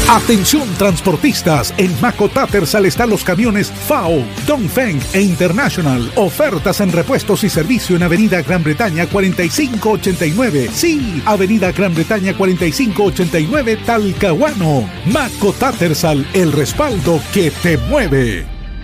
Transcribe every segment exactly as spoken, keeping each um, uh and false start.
Atención transportistas, en Maco Tattersall están los camiones F A O, Dongfeng e International. Ofertas en repuestos y servicio en Avenida Gran Bretaña cuarenta y cinco ochenta y nueve. Sí, Avenida Gran Bretaña cuarenta y cinco ochenta y nueve, Talcahuano. Maco Tattersall, el respaldo que te mueve.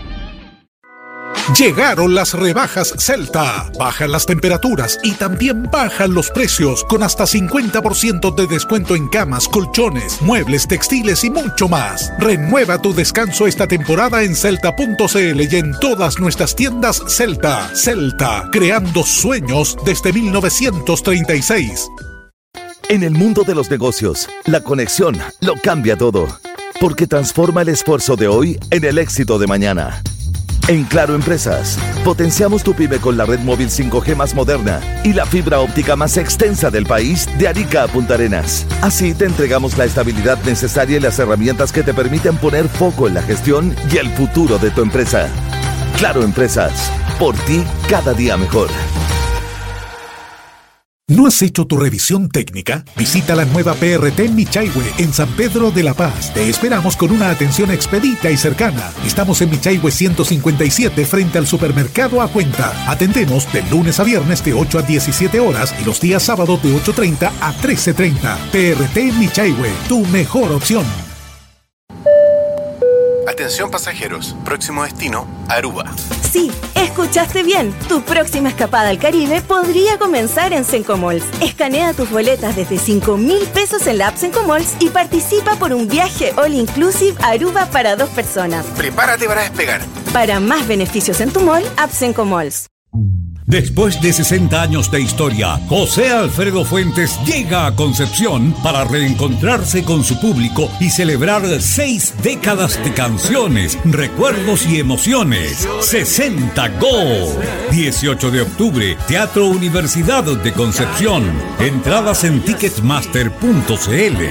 Llegaron las rebajas Celta. Bajan las temperaturas y también bajan los precios, con hasta cincuenta por ciento de descuento en camas, colchones, muebles, textiles y mucho más. Renueva tu descanso esta temporada en celta punto cl y en todas nuestras tiendas Celta. Celta, creando sueños desde mil novecientos treinta y seis. En el mundo de los negocios, la conexión lo cambia todo, porque transforma el esfuerzo de hoy en el éxito de mañana. En Claro Empresas, potenciamos tu pyme con la red móvil cinco G más moderna y la fibra óptica más extensa del país, de Arica a Punta Arenas. Así te entregamos la estabilidad necesaria y las herramientas que te permiten poner foco en la gestión y el futuro de tu empresa. Claro Empresas, por ti cada día mejor. ¿No has hecho tu revisión técnica? Visita la nueva P R T Michaihue en San Pedro de la Paz. Te esperamos con una atención expedita y cercana. Estamos en Michaihue ciento cincuenta y siete frente al supermercado A Cuenta. Atendemos de lunes a viernes de ocho a diecisiete horas y los días sábados de ocho treinta a trece treinta. P R T Michaihue, tu mejor opción. Atención pasajeros, próximo destino, Aruba. Sí, escuchaste bien. Tu próxima escapada al Caribe podría comenzar en Sencomalls. Escanea tus boletas desde cinco mil pesos en la app Sencomalls y participa por un viaje all inclusive a Aruba para dos personas. Prepárate para despegar. Para más beneficios en tu mall, app Sencomalls. Después de sesenta años de historia, José Alfredo Fuentes llega a Concepción para reencontrarse con su público y celebrar seis décadas de canciones, recuerdos y emociones. sesenta Go. dieciocho de octubre, Teatro Universidad de Concepción. Entradas en ticketmaster punto cl.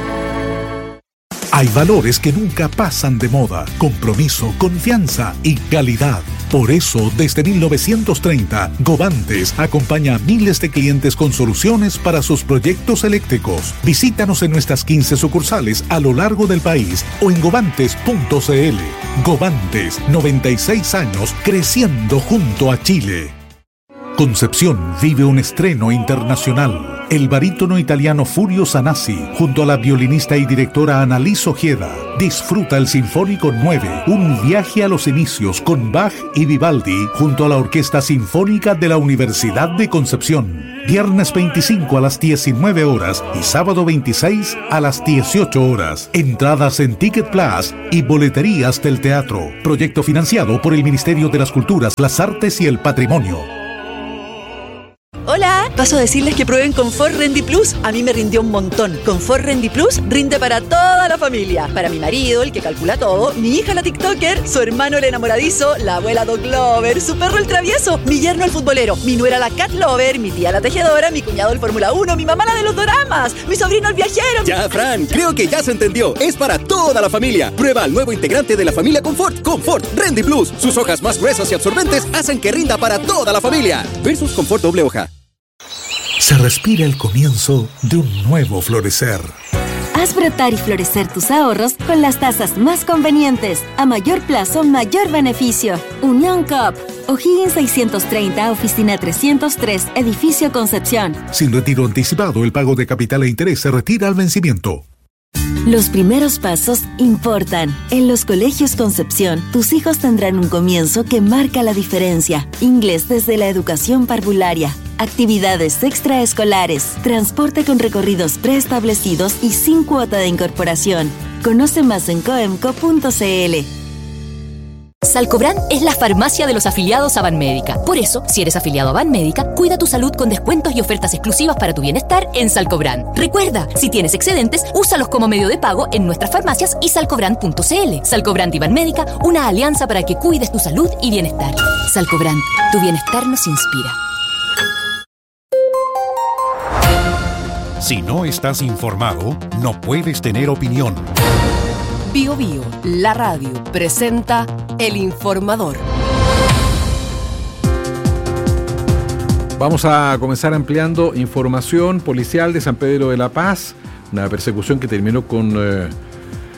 Hay valores que nunca pasan de moda: compromiso, confianza y calidad. Por eso, desde mil novecientos treinta, Govantes acompaña a miles de clientes con soluciones para sus proyectos eléctricos. Visítanos en nuestras quince sucursales a lo largo del país o en govantes punto cl. Govantes, noventa y seis años creciendo junto a Chile. Concepción vive un estreno internacional. El barítono italiano Furio Sanasi, junto a la violinista y directora Annalise Ojeda, disfruta el Sinfónico nueve, un viaje a los inicios con Bach y Vivaldi, junto a la Orquesta Sinfónica de la Universidad de Concepción. Viernes veinticinco a las diecinueve horas y sábado veintiséis a las dieciocho horas. Entradas en Ticket Plus y boleterías del teatro. Proyecto financiado por el Ministerio de las Culturas, las Artes y el Patrimonio. Hola, paso a decirles que prueben Confort Rendy Plus. A mí me rindió un montón. Confort Rendy Plus rinde para toda la familia. Para mi marido, el que calcula todo, mi hija la TikToker, su hermano el enamoradizo, la abuela Dog Lover, su perro el travieso, mi yerno el futbolero, mi nuera la Cat Lover, mi tía la tejedora, mi cuñado el Fórmula uno, mi mamá la de los doramas, mi sobrino el viajero. Ya, Fran, creo que ya se entendió. Es para toda la familia. Prueba el nuevo integrante de la familia Confort, Confort Rendy Plus. Sus hojas más gruesas y absorbentes hacen que rinda para toda la familia. Versus Confort doble hoja. Se respira el comienzo de un nuevo florecer. Haz brotar y florecer tus ahorros con las tasas más convenientes. A mayor plazo, mayor beneficio. Unión Coop. O'Higgins seiscientos treinta, oficina trescientos tres, edificio Concepción. Sin retiro anticipado, el pago de capital e interés se retira al vencimiento. Los primeros pasos importan. En los colegios Concepción, tus hijos tendrán un comienzo que marca la diferencia. Inglés desde la educación parvularia, actividades extraescolares, transporte con recorridos preestablecidos y sin cuota de incorporación. Conoce más en coemco punto cl. Salcobran es la farmacia de los afiliados a Banmédica. Por eso, si eres afiliado a Banmédica, cuida tu salud con descuentos y ofertas exclusivas para tu bienestar en Salcobran. Recuerda, si tienes excedentes, úsalos como medio de pago en nuestras farmacias y salcobran punto cl. Salcobran y Banmédica, una alianza para que cuides tu salud y bienestar. Salcobran, tu bienestar nos inspira. Si no estás informado, no puedes tener opinión. Bio Bio, la radio, presenta El Informador. Vamos a comenzar ampliando información policial de San Pedro de la Paz. Una persecución que terminó con eh,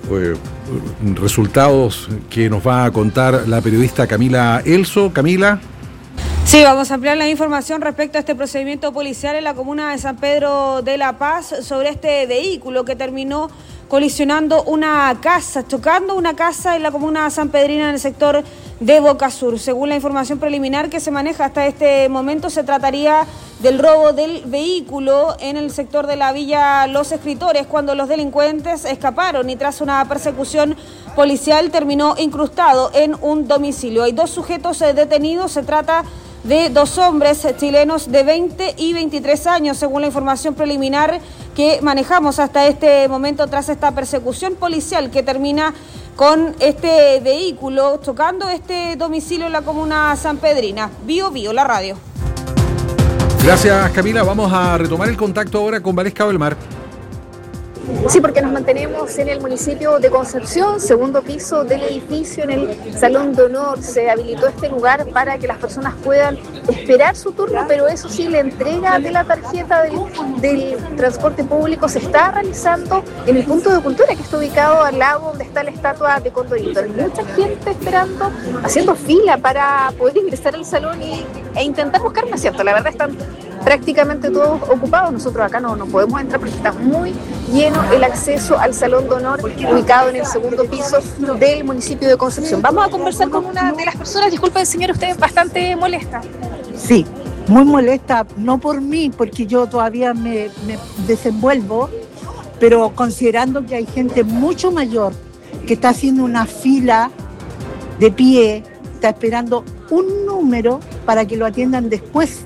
eh, resultados que nos va a contar la periodista Camila Elso. Camila. Sí, vamos a ampliar la información respecto a este procedimiento policial en la comuna de San Pedro de la Paz sobre este vehículo que terminó colisionando una casa, chocando una casa en la comuna sanpedrina en el sector de Boca Sur. Según la información preliminar que se maneja hasta este momento, se trataría del robo del vehículo en el sector de la Villa Los Escritores, cuando los delincuentes escaparon y tras una persecución policial terminó incrustado en un domicilio. Hay dos sujetos detenidos, se trata de dos hombres chilenos de veinte y veintitrés años, según la información preliminar que manejamos hasta este momento tras esta persecución policial que termina con este vehículo chocando este domicilio en la comuna sanpedrina. Bio Bio, la radio. Gracias, Camila. Vamos a retomar el contacto ahora con Valesca Belmar. Sí, porque nos mantenemos en el municipio de Concepción, segundo piso del edificio, en el Salón de Honor. Se habilitó este lugar para que las personas puedan esperar su turno, pero eso sí, la entrega de la tarjeta del, del transporte público se está realizando en el punto de cultura, que está ubicado al lado donde está la estatua de Condorito. Hay mucha gente esperando, haciendo fila para poder ingresar al salón y, e intentar buscar un asiento. La verdad están prácticamente todos ocupados. Nosotros acá no, no podemos entrar porque está muy lleno el acceso al Salón de Honor, ubicado en el segundo piso del municipio de Concepción. Vamos a conversar con una de las personas. Disculpe, señora, usted es bastante molesta. Sí, muy molesta, no por mí, porque yo todavía me, me desenvuelvo, pero considerando que hay gente mucho mayor que está haciendo una fila de pie, está esperando un número para que lo atiendan después.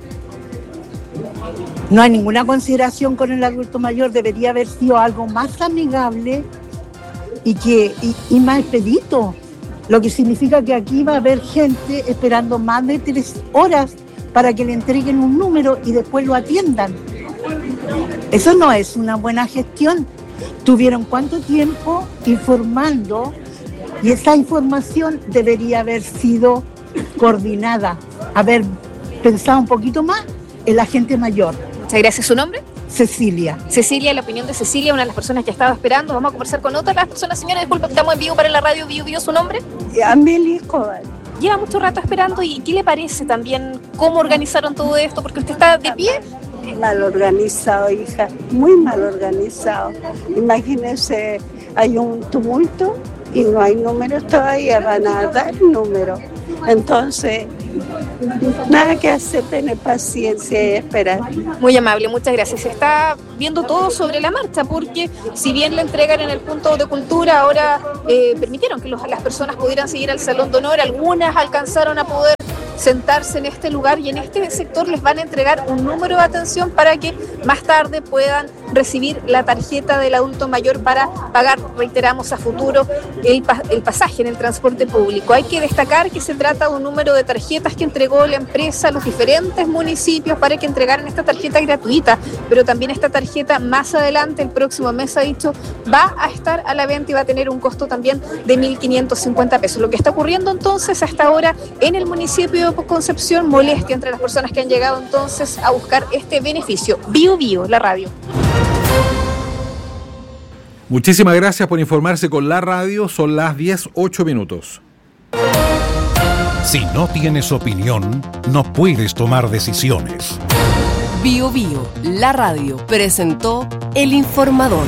No hay ninguna consideración con el adulto mayor, debería haber sido algo más amigable y, que, y, y más expedito, lo que significa que aquí va a haber gente esperando más de tres horas para que le entreguen un número y después lo atiendan. Eso no es una buena gestión. ¿Tuvieron cuánto tiempo informando? Y esa información debería haber sido coordinada, haber pensado un poquito más en la gente mayor. Muchas gracias. ¿Su nombre? Cecilia. Cecilia, la opinión de Cecilia, una de las personas que estaba esperando. Vamos a conversar con otras personas. Señora, disculpe, estamos en vivo para la radio Bio Bio. ¿Su nombre? Amelia Escobar. Lleva mucho rato esperando. ¿Y qué le parece también cómo organizaron todo esto? Porque usted está de pie. Mal organizado, hija. Muy mal organizado. Imagínese, hay un tumulto y no hay números todavía. Van a dar números. Entonces, nada que hacer, tener paciencia y esperar. Muy amable, muchas gracias. Se está viendo todo sobre la marcha, porque si bien la entregan en el punto de cultura, ahora eh, permitieron que los, las personas pudieran seguir al Salón de Honor. Algunas alcanzaron a poder sentarse en este lugar y en este sector les van a entregar un número de atención para que más tarde puedan recibir la tarjeta del adulto mayor para pagar, reiteramos, a futuro el, el pasaje en el transporte público. Hay que destacar que se trata de un número de tarjetas que entregó la empresa a los diferentes municipios para que entregaran esta tarjeta gratuita, pero también esta tarjeta más adelante, el próximo mes, ha dicho, va a estar a la venta y va a tener un costo también de mil quinientos cincuenta pesos. Lo que está ocurriendo entonces hasta ahora en el municipio de Concepción, molestia entre las personas que han llegado entonces a buscar este beneficio. Bio Bio, la radio. Muchísimas gracias por informarse con la radio. Son las diez, ocho minutos. Si no tienes opinión, no puedes tomar decisiones. Bio Bio, la radio, presentó El Informador.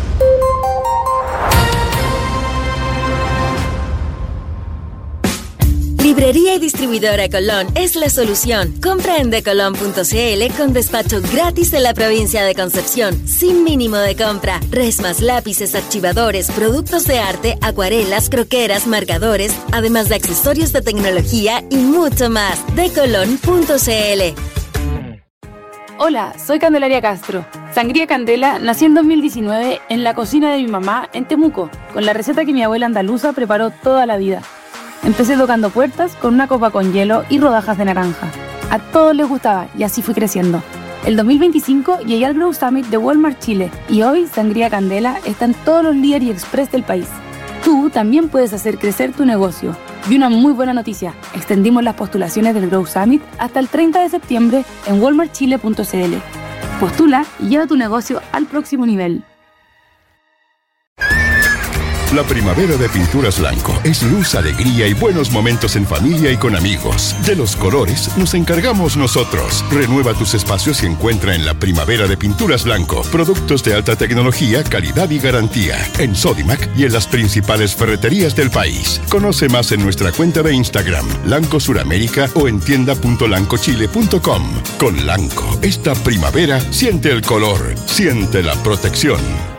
Librería y distribuidora Colón es la solución. Compra en decolon punto c l con despacho gratis en la provincia de Concepción, sin mínimo de compra. Resmas, lápices, archivadores, productos de arte, acuarelas, croqueras, marcadores, además de accesorios de tecnología y mucho más. decolon punto c l. Hola, soy Candelaria Castro. Sangría Candela nació en dos mil diecinueve en la cocina de mi mamá en Temuco, con la receta que mi abuela andaluza preparó toda la vida. Empecé tocando puertas con una copa con hielo y rodajas de naranja. A todos les gustaba y así fui creciendo. El dos mil veinticinco llegué al Grow Summit de Walmart Chile y hoy Sangría Candela está en todos los líderes y express del país. Tú también puedes hacer crecer tu negocio. Y una muy buena noticia, extendimos las postulaciones del Grow Summit hasta el treinta de septiembre en walmart chile punto c l. Postula y lleva tu negocio al próximo nivel. La primavera de Pinturas Blanco es luz, alegría y buenos momentos en familia y con amigos. De los colores nos encargamos nosotros. Renueva tus espacios y encuentra en la primavera de Pinturas Blanco productos de alta tecnología, calidad y garantía. En Sodimac y en las principales ferreterías del país. Conoce más en nuestra cuenta de Instagram, Lanco Suramérica, o en tienda punto lanco chile punto com. Con Lanco, esta primavera siente el color, siente la protección.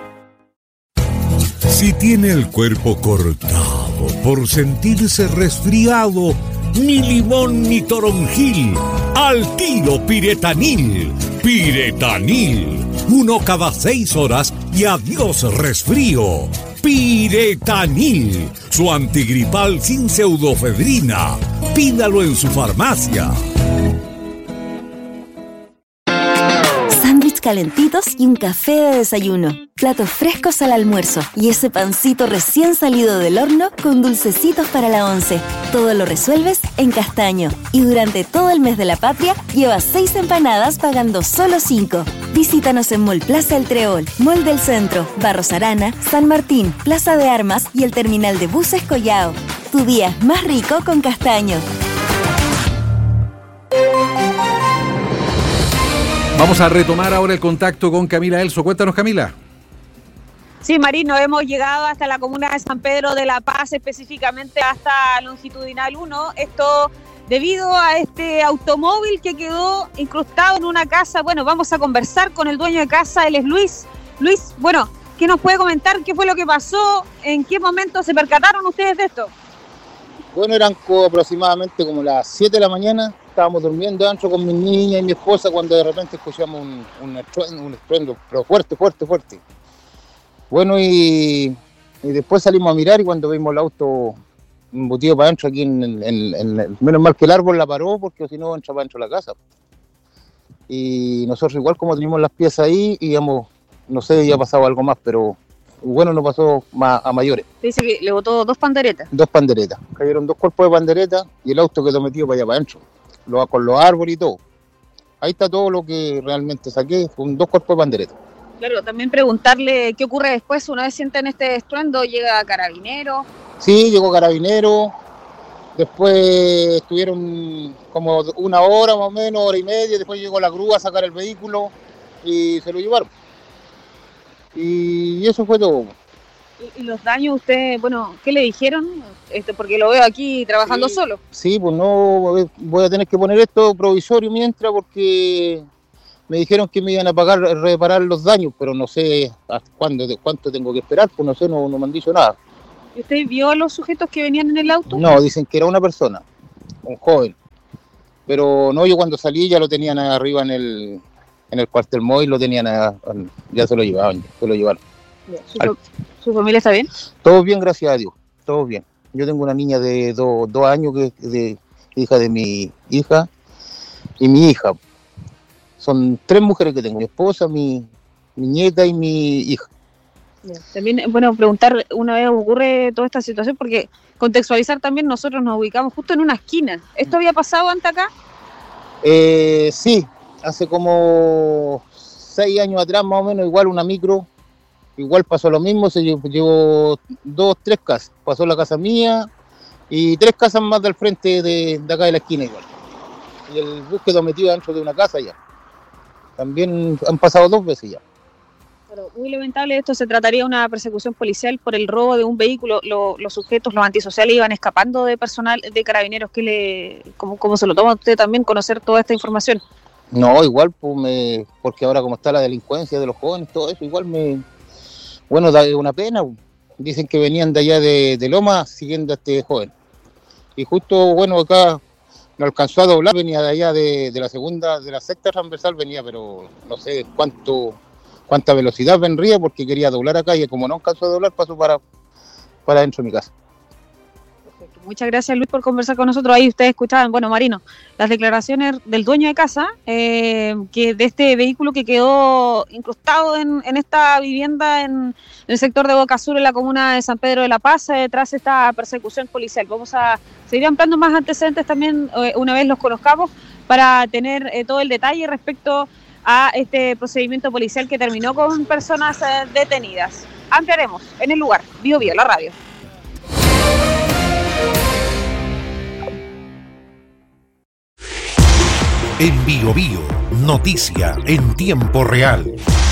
Si tiene el cuerpo cortado por sentirse resfriado, ni limón ni toronjil, al tiro Piretanil. Piretanil, uno cada seis horas y adiós resfrío. Piretanil, su antigripal sin pseudofedrina. Pídalo en su farmacia. Calentitos y un café de desayuno, platos frescos al almuerzo y ese pancito recién salido del horno con dulcecitos para la once. Todo lo resuelves en Castaño. Y durante todo el mes de la patria, llevas seis empanadas pagando solo cinco. Visítanos en Mall Plaza El Treol, Mall del Centro, Barros Arana, San Martín, Plaza de Armas y el terminal de buses Collao. Tu día es más rico con Castaño. Vamos a retomar ahora el contacto con Camila Elso. Cuéntanos, Camila. Sí, Marino, hemos llegado hasta la comuna de San Pedro de la Paz, específicamente hasta Longitudinal uno. Esto debido a este automóvil que quedó incrustado en una casa. Bueno, vamos a conversar con el dueño de casa, él es Luis. Luis, bueno, ¿qué nos puede comentar? ¿Qué fue lo que pasó? ¿En qué momento se percataron ustedes de esto? Bueno, eran aproximadamente como las siete de la mañana. Estábamos durmiendo ancho con mi niña y mi esposa cuando de repente escuchamos un, un, estruendo, un estruendo, pero fuerte, fuerte, fuerte. Bueno, y, y después salimos a mirar y cuando vimos el auto embutido para adentro aquí, en, en, en, en, menos mal que el árbol la paró porque si no entra para adentro de la casa. Y nosotros igual como teníamos las piezas ahí, íbamos, no sé si había pasado algo más, pero bueno, no pasó más a mayores. Dice que le botó dos panderetas. Dos panderetas. Cayeron dos cuerpos de panderetas y el auto quedó metido para allá para adentro. Lo, con los árboles y todo. Ahí está todo lo que realmente saqué, con dos cuerpos de pandereta. Claro, también preguntarle qué ocurre después, una vez sienten este estruendo, llega Carabinero. Sí, llegó Carabinero, después estuvieron como una hora más o menos, hora y media, después llegó la grúa a sacar el vehículo y se lo llevaron. Y eso fue todo. ¿Y los daños usted, bueno, qué le dijeron? Este, porque lo veo aquí trabajando sí, solo. Sí, pues no, voy a tener que poner esto provisorio mientras porque me dijeron que me iban a pagar, reparar los daños, pero no sé hasta cuándo, cuánto tengo que esperar, pues no sé, no, no me han dicho nada. ¿Y usted vio a los sujetos que venían en el auto? No, dicen que era una persona, un joven. Pero no, yo cuando salí ya lo tenían arriba en el, en el cuartel móvil, lo tenían, a, ya se lo llevaban, se lo llevaron. ¿Su, Al, ¿Su familia está bien? Todo bien, gracias a Dios, todo bien. Yo tengo una niña de dos do años que es de, hija de mi hija y mi hija. Son tres mujeres que tengo, mi esposa, mi, mi nieta y mi hija. También, bueno, preguntar una vez ocurre toda esta situación, porque contextualizar también, nosotros nos ubicamos justo en una esquina. ¿Esto había pasado antes acá? Eh, sí, hace como seis años atrás más o menos, igual una micro, igual pasó lo mismo, se llevó, llevó dos, tres casas. Pasó la casa mía y tres casas más del frente de, de acá de la esquina igual. Y el bus quedó metido dentro de una casa ya. También han pasado dos veces ya. Pero muy lamentable esto, se trataría de una persecución policial por el robo de un vehículo. Lo, los sujetos, los antisociales iban escapando de personal de Carabineros. ¿Qué le, cómo, cómo se lo toma usted también conocer toda esta información? No, igual, pues me, porque ahora como está la delincuencia de los jóvenes, todo eso, igual me, bueno, da una pena. Dicen que venían de allá de, de Loma siguiendo a este joven. Y justo, bueno, acá no alcanzó a doblar, venía de allá de, de la segunda, de la sexta transversal venía, pero no sé cuánto, cuánta velocidad vendría porque quería doblar acá y como no alcanzó a doblar pasó para, para dentro de mi casa. Perfecto. Muchas gracias, Luis, por conversar con nosotros. Ahí ustedes escuchaban, bueno, Marino, las declaraciones del dueño de casa, eh, que de este vehículo que quedó incrustado en, en esta vivienda en, en el sector de Boca Sur, en la comuna de San Pedro de la Paz, eh, tras esta persecución policial. Vamos a seguir ampliando más antecedentes también, eh, una vez los conozcamos, para tener eh, todo el detalle respecto a este procedimiento policial que terminó con personas eh, detenidas. ampliaremos en el lugar. Bio Bio, la radio. En Bio Bio, noticia en tiempo real.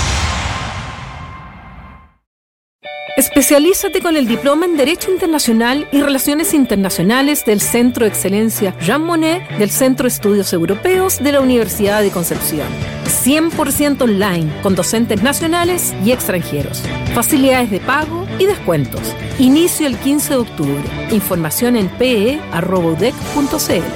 Especialízate con el diploma en Derecho Internacional y Relaciones Internacionales del Centro de Excelencia Jean Monnet del Centro de Estudios Europeos de la Universidad de Concepción. cien por ciento online, con docentes nacionales y extranjeros. Facilidades de pago y descuentos. Inicio el quince de octubre. Información en pe e arroba u d e c punto c l.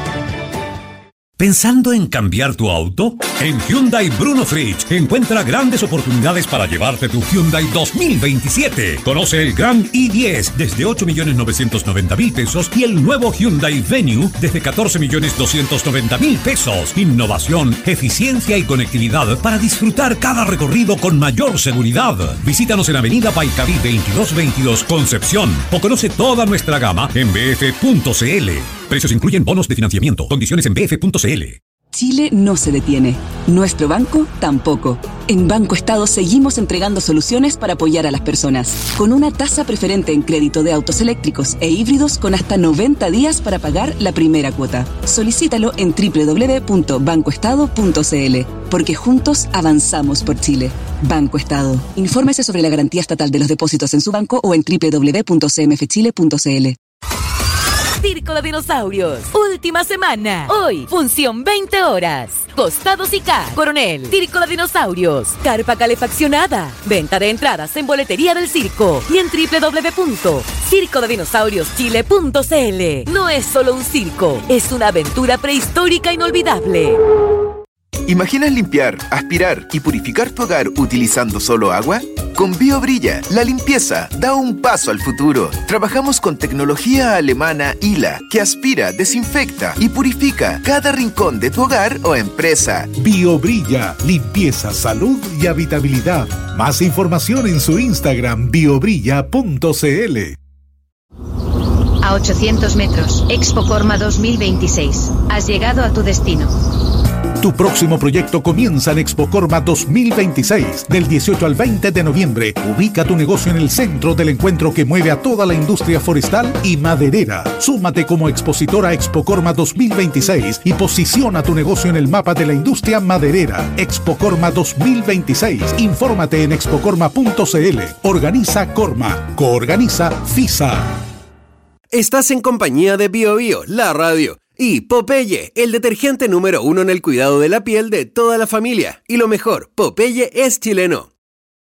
¿Pensando en cambiar tu auto? En Hyundai Bruno Fritsch encuentra grandes oportunidades para llevarte tu Hyundai dos mil veintisiete. Conoce el Grand i diez desde ocho millones novecientos noventa mil pesos y el nuevo Hyundai Venue desde catorce millones doscientos noventa mil pesos. Innovación, eficiencia y conectividad para disfrutar cada recorrido con mayor seguridad. Visítanos en Avenida Paicaví veintidós veintidós Concepción o conoce toda nuestra gama en b f punto c l. Precios incluyen bonos de financiamiento. Condiciones en b f punto c l. Chile no se detiene. Nuestro banco tampoco. En Banco Estado seguimos entregando soluciones para apoyar a las personas. Con una tasa preferente en crédito de autos eléctricos e híbridos con hasta noventa días para pagar la primera cuota. Solicítalo en doble u doble u doble u punto banco estado punto c l. Porque juntos avanzamos por Chile. Banco Estado. Infórmese sobre la garantía estatal de los depósitos en su banco o en doble u doble u doble u punto c m f chile punto c l. Circo de Dinosaurios, última semana. Hoy, función veinte horas. Costados y K, Coronel, Circo de Dinosaurios, carpa calefaccionada. Venta de entradas en boletería del circo y en doble u doble u doble u punto circo de dinosaurios chile punto c l. No es solo un circo, es una aventura prehistórica inolvidable. ¿Imaginas limpiar, aspirar y purificar tu hogar utilizando solo agua? Con BioBrilla, la limpieza da un paso al futuro. Trabajamos con tecnología alemana I L A, que aspira, desinfecta y purifica cada rincón de tu hogar o empresa. BioBrilla, limpieza, salud y habitabilidad. Más información en su Instagram, biobrilla punto c l. A ochocientos metros, Expo Corma dos mil veintiséis. Has llegado a tu destino. Tu próximo proyecto comienza en Expo Corma dos mil veintiséis. Del dieciocho al veinte de noviembre, ubica tu negocio en el centro del encuentro que mueve a toda la industria forestal y maderera. Súmate como expositor a Expo Corma dos mil veintiséis y posiciona tu negocio en el mapa de la industria maderera. Expo Corma dos mil veintiséis. Infórmate en expo corma punto c l. Organiza Corma. Coorganiza FISA. Estás en compañía de Bio Bio, la radio. Y Popeye, el detergente número uno en el cuidado de la piel de toda la familia. Y lo mejor, Popeye es chileno.